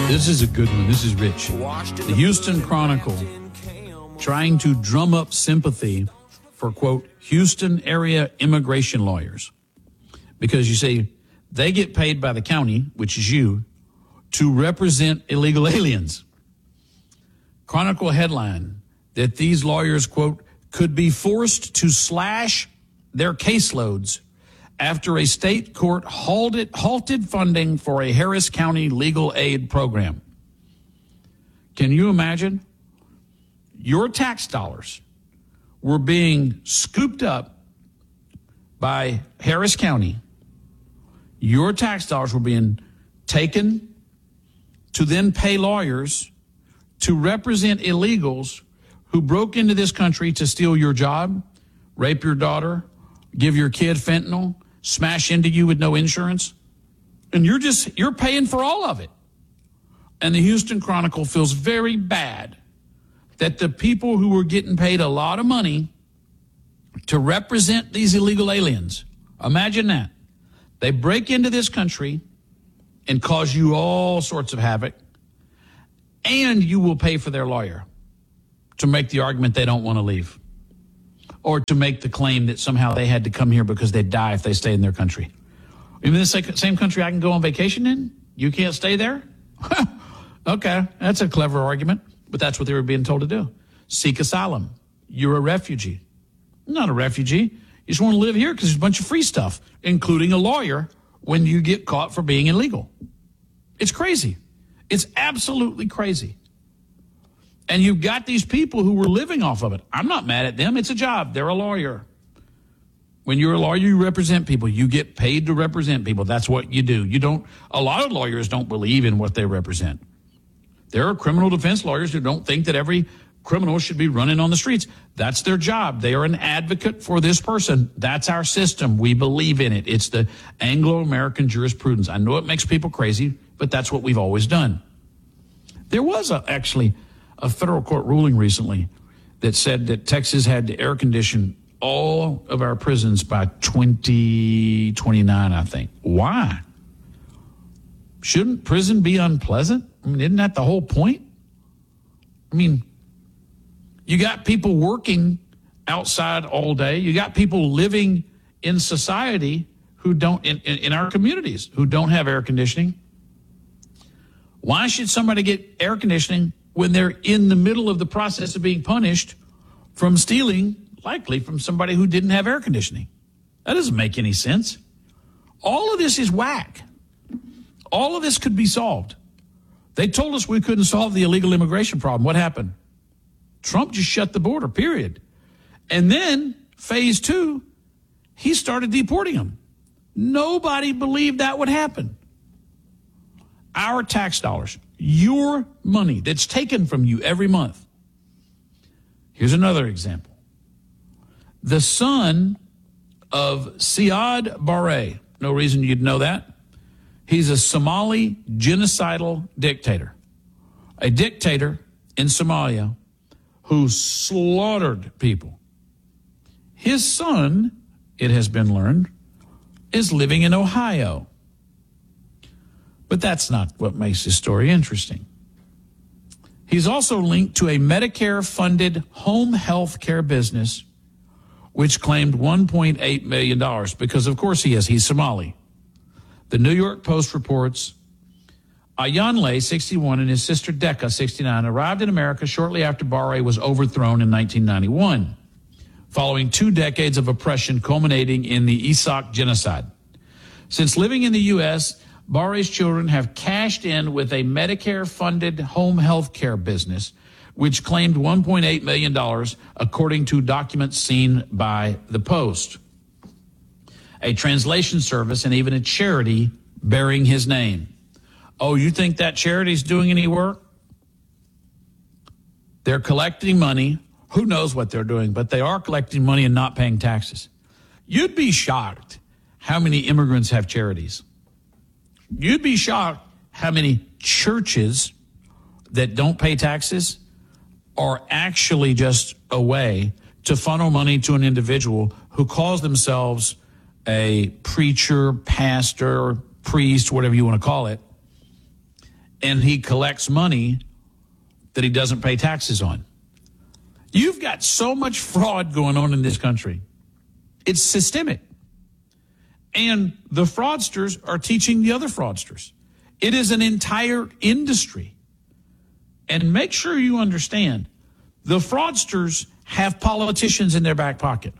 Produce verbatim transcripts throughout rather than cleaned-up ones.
This is a good one. This is rich. The Houston Chronicle trying to drum up sympathy for, quote, Houston area immigration lawyers. Because you see, they get paid by the county, which is you, to represent illegal aliens. Chronicle headline that these lawyers, quote, could be forced to slash their caseloads after a state court halted, halted funding for a Harris County legal aid program. Can you imagine? Your tax dollars were being scooped up by Harris County. Your tax dollars were being taken to then pay lawyers to represent illegals who broke into this country to steal your job, rape your daughter, give your kid fentanyl, smash into you with no insurance. And you're just, you're paying for all of it. And the Houston Chronicle feels very bad that the people who were getting paid a lot of money to represent these illegal aliens, imagine that. They break into this country and cause you all sorts of havoc, and you will pay for their lawyer to make the argument they don't want to leave, or to make the claim that somehow they had to come here because they'd die if they stayed in their country. Even the same country I can go on vacation in? You can't stay there? Okay, that's a clever argument, but that's what they were being told to do. Seek asylum. You're a refugee. Not a refugee. You just want to live here because there's a bunch of free stuff, including a lawyer when you get caught for being illegal. It's crazy. It's absolutely crazy. And you've got these people who were living off of it. I'm not mad at them. It's a job. They're a lawyer. When you're a lawyer, you represent people. You get paid to represent people. That's what you do. You don't, a lot of lawyers don't believe in what they represent. There are criminal defense lawyers who don't think that every criminal should be running on the streets. That's their job. They are an advocate for this person. That's our system. We believe in it. It's the Anglo-American jurisprudence. I know it makes people crazy, but that's what we've always done. There was a, actually a federal court ruling recently that said that Texas had to air condition all of our prisons by twenty twenty-nine, I think. Why? Shouldn't prison be unpleasant? I mean, isn't that the whole point? I mean, you got people working outside all day. You got people living in society who don't, in, in, in our communities, who don't have air conditioning. Why should somebody get air conditioning when they're in the middle of the process of being punished from stealing, likely from somebody who didn't have air conditioning? That doesn't make any sense. All of this is whack. All of this could be solved. They told us we couldn't solve the illegal immigration problem. What happened? Trump just shut the border, period. And then phase two, he started deporting them. Nobody believed that would happen. Our tax dollars, your money that's taken from you every month. Here's another example. The son of Siad Barre, no reason you'd know that. He's a Somali genocidal dictator, a dictator in Somalia who slaughtered people. His son, it has been learned, is living in Ohio. But that's not what makes this story interesting. He's also linked to a Medicare-funded home health care business, which claimed one point eight million dollars, because of course he is. He's Somali. The New York Post reports Ayanle, sixty-one, and his sister Decca, sixty-nine, arrived in America shortly after Barre was overthrown in nineteen ninety-one, following two decades of oppression culminating in the Isaaq genocide. Since living in the U S, Barre's children have cashed in with a Medicare-funded home health care business, which claimed one point eight million dollars, according to documents seen by the Post. A translation service and even a charity bearing his name. Oh, you think that charity's doing any work? They're collecting money. Who knows what they're doing, but they are collecting money and not paying taxes. You'd be shocked how many immigrants have charities. You'd be shocked how many churches that don't pay taxes are actually just a way to funnel money to an individual who calls themselves a preacher, pastor, priest, whatever you want to call it. and he collects money that he doesn't pay taxes on. You've got so much fraud going on in this country. It's systemic. And the fraudsters are teaching the other fraudsters. It is an entire industry. And make sure you understand, the fraudsters have politicians in their back pocket.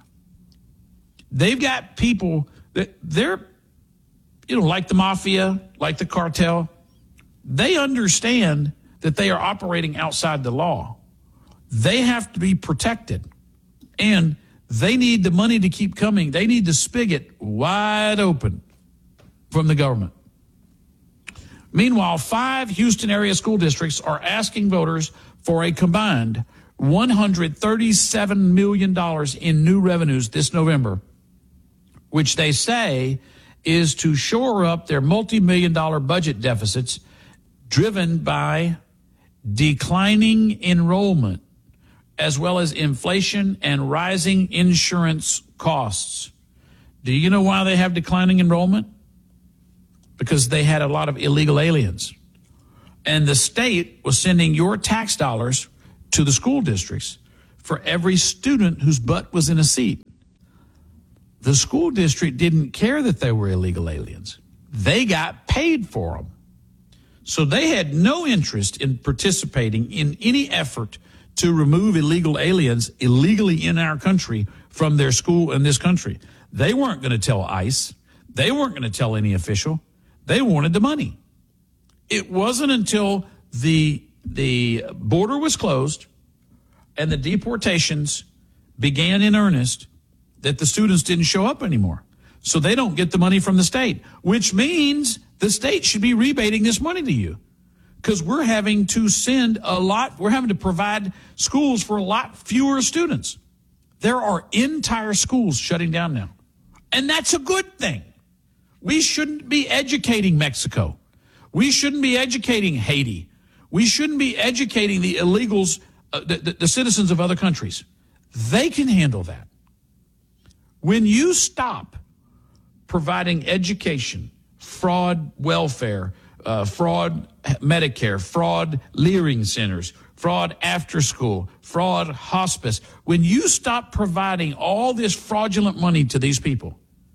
They've got people that they're, you know, like the mafia, like the cartel. They understand that they are operating outside the law. They have to be protected. And they need the money to keep coming. They need the spigot wide open from the government. Meanwhile, five Houston area school districts are asking voters for a combined one hundred thirty-seven million dollars in new revenues this November, which they say is to shore up their multi-million dollar budget deficits driven by declining enrollment, as well as inflation and rising insurance costs. Do you know why they have declining enrollment? Because they had a lot of illegal aliens. And the state was sending your tax dollars to the school districts for every student whose butt was in a seat. The school district didn't care that they were illegal aliens. They got paid for them. So they had no interest in participating in any effort to remove illegal aliens illegally in our country from their school in this country. They weren't going to tell ICE. They weren't going to tell any official. They wanted the money. It wasn't until the, the border was closed and the deportations began in earnest that the students didn't show up anymore. So they don't get the money from the state, which means the state should be rebating this money to you, because we're having to send a lot, we're having to provide schools for a lot fewer students. There are entire schools shutting down now. And that's a good thing. We shouldn't be educating Mexico. We shouldn't be educating Haiti. We shouldn't be educating the illegals, uh, the, the, the citizens of other countries. They can handle that. When you stop providing education, fraud welfare, uh, fraud Medicare, fraud Leering centers, fraud after school, fraud hospice, when you stop providing all this fraudulent money to these people,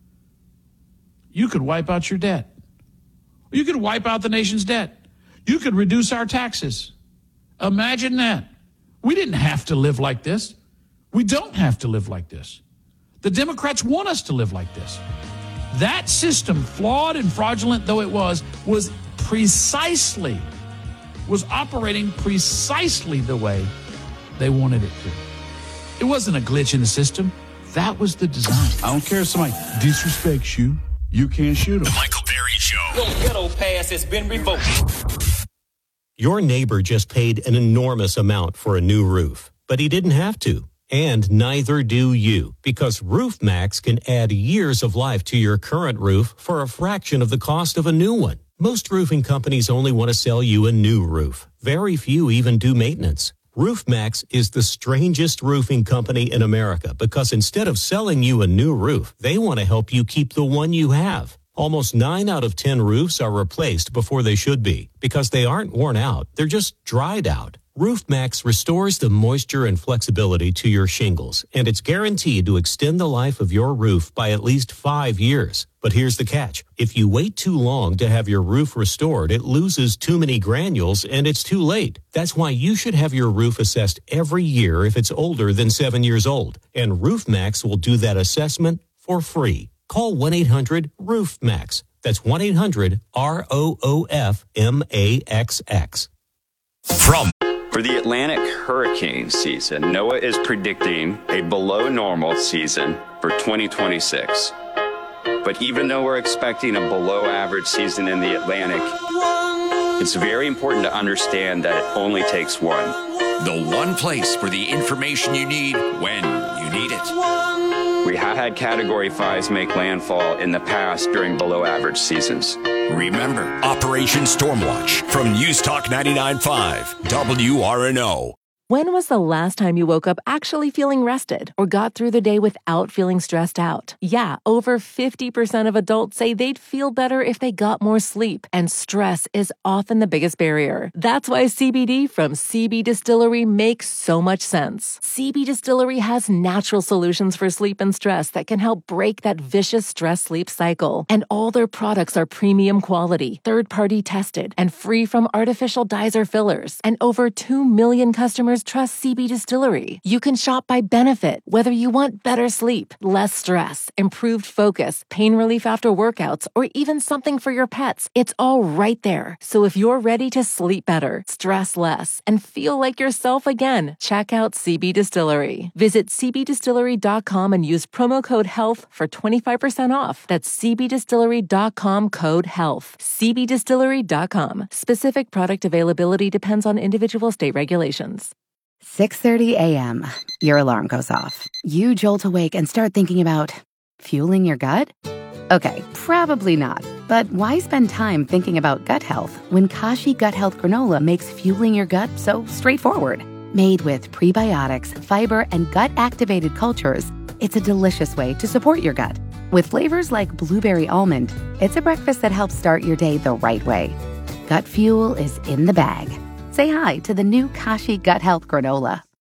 you could wipe out your debt. You could wipe out the nation's debt. You could reduce our taxes. Imagine that. We didn't have to live like this. We don't have to live like this. The Democrats want us to live like this. That system, flawed and fraudulent though it was, was precisely, was operating precisely the way they wanted it to. It wasn't a glitch in the system. That was the design. I don't care if somebody disrespects you. You can't shoot them. The Michael Berry Show. Your ghetto pass has been revoked. Your neighbor just paid an enormous amount for a new roof, but he didn't have to. And neither do you, because RoofMax can add years of life to your current roof for a fraction of the cost of a new one. Most roofing companies only want to sell you a new roof. Very few even do maintenance. RoofMax is the strangest roofing company in America because instead of selling you a new roof, they want to help you keep the one you have. Almost nine out of ten roofs are replaced before they should be because they aren't worn out. They're just dried out. RoofMax restores the moisture and flexibility to your shingles, and it's guaranteed to extend the life of your roof by at least five years. But here's the catch. If you wait too long to have your roof restored, it loses too many granules and it's too late. That's why you should have your roof assessed every year if it's older than seven years old. And RoofMax will do that assessment for free. Call one eight hundred roof max. That's one eight hundred R O O F M A X X. From For the Atlantic hurricane season, NOAA is predicting a below normal season for twenty twenty-six. But even though we're expecting a below average season in the Atlantic, it's very important to understand that it only takes one. the one place for the information you need when you need it. We have had Category fives make landfall in the past during below average seasons. Remember, Operation Stormwatch from News Talk ninety-nine point five W R N O. When was the last time you woke up actually feeling rested or got through the day without feeling stressed out? Yeah, over fifty percent of adults say they'd feel better if they got more sleep, and stress is often the biggest barrier. That's why C B D from C B Distillery makes so much sense. C B Distillery has natural solutions for sleep and stress that can help break that vicious stress-sleep cycle. And all their products are premium quality, third-party tested, and free from artificial dyes or fillers. And over two million customers trust C B Distillery. You can shop by benefit, whether you want better sleep, less stress, improved focus, pain relief after workouts, or even something for your pets. It's all right there. So if you're ready to sleep better, stress less, and feel like yourself again, check out C B Distillery. Visit c b distillery dot com and use promo code HEALTH for twenty-five percent off. That's c b distillery dot com code HEALTH. c b distillery dot com. Specific product availability depends on individual state regulations. six thirty a.m. Your alarm goes off. You jolt awake and start thinking about fueling your gut? Okay, probably not. But why spend time thinking about gut health when Kashi Gut Health Granola makes fueling your gut so straightforward? Made with prebiotics, fiber, and gut-activated cultures, it's a delicious way to support your gut. With flavors like blueberry almond, it's a breakfast that helps start your day the right way. Gut fuel is in the bag. Say hi to the new Kashi Gut Health Granola.